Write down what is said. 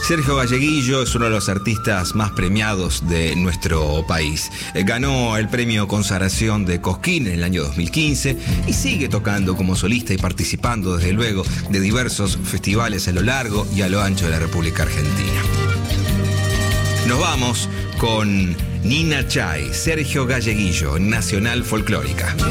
Sergio Galleguillo es uno de los artistas más premiados de nuestro país. Ganó el premio Consagración de Cosquín en el año 2015 y sigue tocando como solista y participando, desde luego, de diversos festivales a lo largo y a lo ancho de la República Argentina. Nos vamos con Nina Chay, Sergio Galleguillo, Nacional Folclórica.